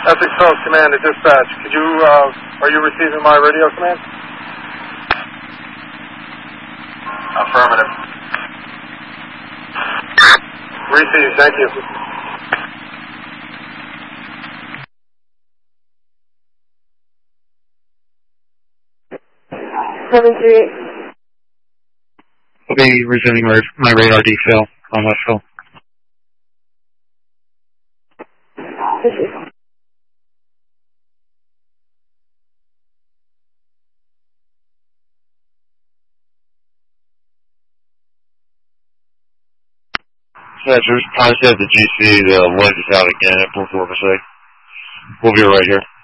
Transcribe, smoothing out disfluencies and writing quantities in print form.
Essex Falls Command to dispatch. Could you, are you receiving my radio command? Affirmative. Receive, thank you. 738. I'll be resuming my radar defill on Westville. Yeah, just contact the GC. The light is out again at 446. We'll be right here.